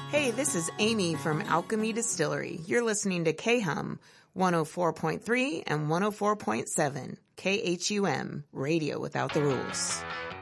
Hey, this is Amy from Alchemy Distillery. You're listening to KHUM 104.3 and 104.7 KHUM, Radio Without the Rules.